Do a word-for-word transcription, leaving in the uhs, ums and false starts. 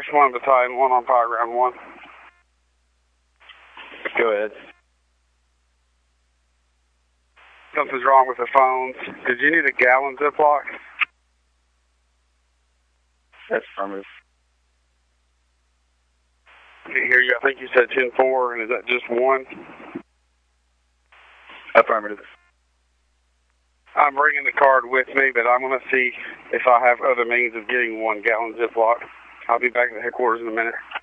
one Battalion, one on fire ground one. Go ahead. Something's wrong with the phones. Did you need a gallon Ziploc? That's affirmative. I can't hear you. I think you said ten four, and is that just one? Affirmative. I'm bringing the card with me, but I'm going to see if I have other means of getting one gallon Ziploc. I'll be back at the headquarters in a minute.